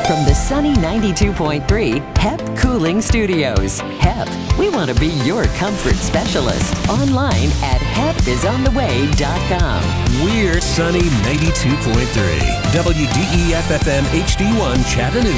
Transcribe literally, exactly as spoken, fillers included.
From the sunny ninety-two point three H E P Cooling Studios. H E P, we want to be your comfort specialist. Online at heppisontheway dot com. We're Sunny ninety-two point three. W D E F F M H D one Chattanooga.